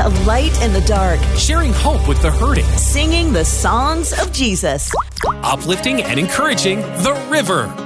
a light in the dark, sharing hope with the hurting, singing the songs of Jesus. uplifting and encouraging The River.